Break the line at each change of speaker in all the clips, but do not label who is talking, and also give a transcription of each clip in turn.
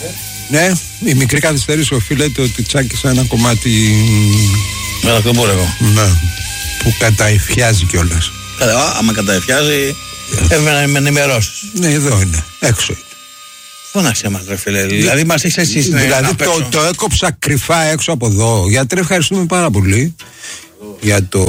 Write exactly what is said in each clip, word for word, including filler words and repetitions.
Ναι, η μικρή καθυστέρηση οφείλεται ότι τσάκισα ένα κομμάτι.
Ένα κομπόρευο.
Ναι, που καταεφιάζει κιόλας.
Καλά, άμα καταεφιάζει, έβγαλε να με ενημερώσεις.
Ναι, εδώ είναι, έξω είναι.
Φώναξε μας ρε φίλε, δηλαδή μας έχεις εσύ στην
Δηλαδή το, το έκοψα κρυφά έξω από εδώ. Γιατρέ, ευχαριστούμε πάρα πολύ για το...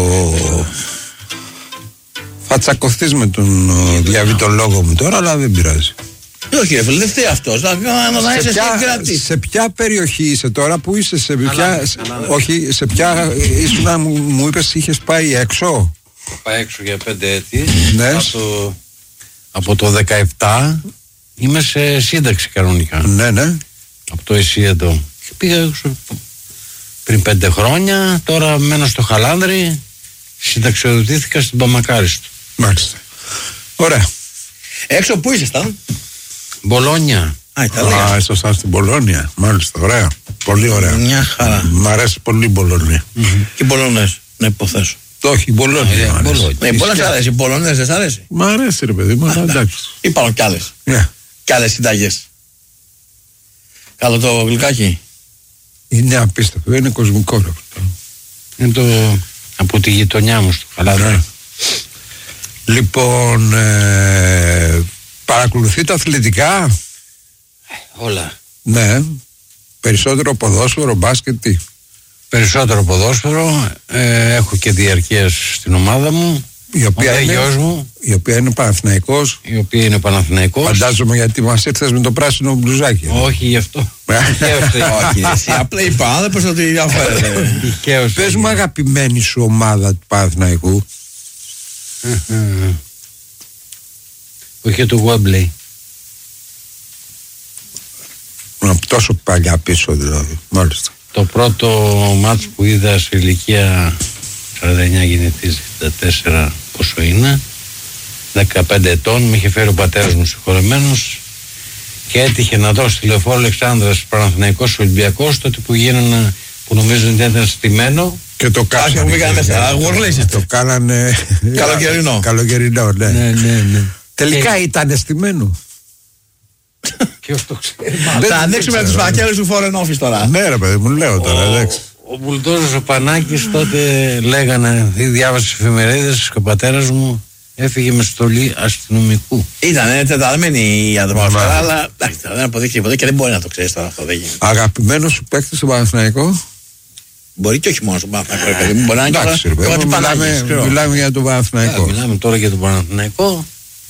Θα τσακωθείς με τον διαβητολόγο μου τώρα, αλλά δεν πειράζει.
Όχι ρε φίλε, δεν φταίει αυτός, να είσαι συγκρατής.
Σε ποια περιοχή είσαι τώρα, που είσαι, σε ποια... Όχι, σε ποια ήσουν, μου, μου είπες είχες πάει έξω.
Πάει έξω για πέντε έτη.
Ναι.
Από το, από το δεκαεπτά είμαι σε σύνταξη κανονικά.
Ναι, ναι.
Από το ΕΣΥΕΝΤΟ. Πήγα έξω πριν πέντε χρόνια, τώρα μένω στο Χαλάνδρι, συνταξιοδοτήθηκα στην Παμακάριστο.
Μάλιστα. Ωραία.
Έξω πού ήσασταν?
Μπολόνια.
Α, Ιταλία.
Α, ήσασταν στην Μπολόνια. Μάλιστα, ωραία. Πολύ ωραία.
Μια χαρά.
Μ' αρέσει πολύ η Μπολόνια.
Mm-hmm. Και οι Μπολονές, να υποθέσω.
Όχι, η Μπολόνια.
Yeah,
μ' αρέσει.
Ναι, πολλά σ' αρέσει. Οι Μπολονές δεν σ' αρέσει?
Μ' αρέσει ρε παιδί μου, εντάξει.
Υπάρχουν κι άλλες.
Ναι.
Κι άλλες συνταγές. Καλό το γλυκάκι.
Είναι απίστευτο, είναι κοσμικό ρε.
Είναι το από τη γειτονιά μου στο Χαλάνδρι.
Ναι. Λοιπόν, ε, παρακολουθείτε αθλητικά?
Όλα.
Ναι. Περισσότερο ποδόσφαιρο, μπάσκετ, τι?
Περισσότερο ποδόσφαιρο, ε, έχω και διαρκείας στην ομάδα μου.
Η οποία,
ο
είναι,
γιος μου,
η οποία είναι Παναθηναϊκός.
η οποία είναι Παναθηναϊκός.
Φαντάζομαι γιατί μας ήρθες με το πράσινο μπλουζάκι.
Όχι γι' αυτό.
Όχι, εσύ απλά είπα, δεν πες ότι διαφέρεται.
Πες μου αγαπημένη σου ομάδα του Παναθηναϊκού.
Όχι του Γουέμπλεϊ.
Τόσο παλιά πίσω δηλαδή. Μάλιστα.
Το πρώτο μάτς που είδα σε ηλικία σαράντα εννιά γεννητής, εξήντα τέσσερα πόσο είναι, δεκαπέντε ετών, με είχε φέρει ο πατέρας μου συγχωρεμένος και έτυχε να δω στη Λεωφόρο Αλεξάνδρας Παναθηναϊκός Ολυμπιακός, τότε που γίνανε, που νομίζω ότι ήταν στημένο.
Και το κάνανε.
Το
κάνανε.
Καλοκαιρινό.
Καλοκαιρινό, ναι.
Ναι, ναι, ναι.
Τελικά ήταν αισθημένο.
Ποιος το ξέρει?
Θα ανοίξουμε τους φακέλους του Foreign Office τώρα.
Ναι ρε παιδί μου, λέω τώρα, εντάξει.
Ο Μπουλντόζος ο Πανάκης τότε λέγανε, διάβασε εφημερίδες και ο πατέρας μου έφυγε με στολή αστυνομικού.
Ήταν τεταρμένη η ατμόσφαιρα, αλλά εντάξει, δεν αποδείχθηκε ποτέ και δεν μπορεί να το ξέρεις τώρα αυτό.
Αγαπημένο σου παίκτη στο Παναθηναϊκό?
Μπορεί και όχι μόνο στον Παναθηναϊκό. Μπορεί να
είναι και ο Παναθηναϊκός. Μιλάμε για τον Παναθηναϊκό.
Μιλάμε τώρα για τον Παναθηναϊκό.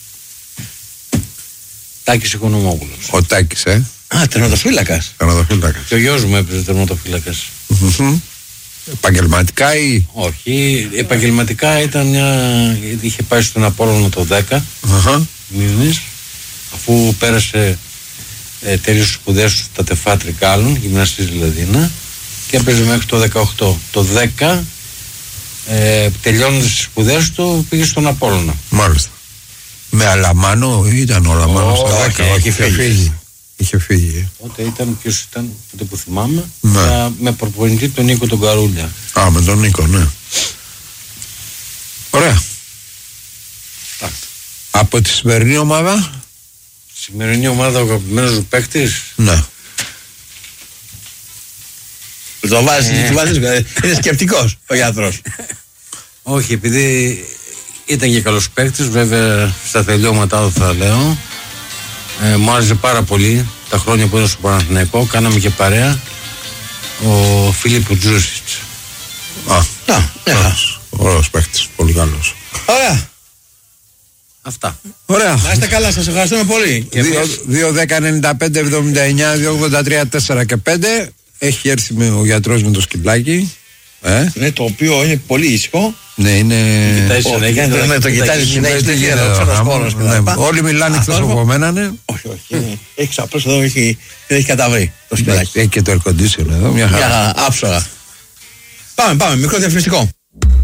Τάκης Οικονομόπουλος.
Ο Τάκης, ε.
Α, τερματοφύλακας.
Τερματοφύλακας.
Και ο γιος μου έπαιζε τερματοφύλακας.
Επαγγελματικά ή?
Όχι, επαγγελματικά ήταν μια... είχε πάει στον Απόλλωνα το δέκα. Μήνες, αφού πέρασε ε, τελείωσε σπουδές του στα Τεφά Τρικάλων, γυμναστής δηλαδή, ναι, και έπαιζε μέχρι το δεκαοκτώ. Το δέκα, ε, τελειώνοντας τις σπουδές του, πήγε στον Απόλλωνα.
Μάλιστα. Με Αλαμάνο ήταν ο Αλαμάνο στα δέκα?
Όχι, είχε φύγει.
Είχε φύγει.
Τότε ήταν, ποιος ήταν, τότε που θυμάμαι,
ναι.
με, με προπονητή τον Νίκο τον Καρούλια.
Α, με τον Νίκο, ναι. Ωραία.
Ά.
Από τη σημερινή ομάδα?
Σημερινή ομάδα, ο αγαπημένος μου παίκτης.
Ναι.
Το βάζεις, το βάζεις, είναι σκεπτικός ο γιατρός.
Όχι, επειδή ήταν και καλός παίκτης, βέβαια στα τελειώματά του θα λέω. Ε, μου άρεσε πάρα πολύ τα χρόνια που ήταν στο Παναθηναϊκό, κάναμε και παρέα. Ο Φίλιππο Τζούσιτς.
Α, ωραίος παίκτης, πολύ καλός.
Ωραία.
Αυτά.
Ωραία.
Να είστε καλά, σας ευχαριστούμε πολύ.
δύο δέκα ενενήντα πέντε εβδομήντα εννιά δύο ογδόντα τρία τέσσερα και πέντε. Έχει έρθει με ο γιατρός με το σκυλάκι. Ε?
Ναι, το οποίο είναι πολύ ίσχυο.
Ναι, είναι.
Ναι, το κοιτάζει συνέχεια.
Όλοι μιλάνε εκτός από μένα, ναι.
Όχι, όχι. Έχει απλώς εδώ, έχει καταβρει το σκυλάκι.
Έχει και το air condition εδώ, μια χαρά.
Άψογα. Πάμε, πάμε, μικρό διαφημιστικό.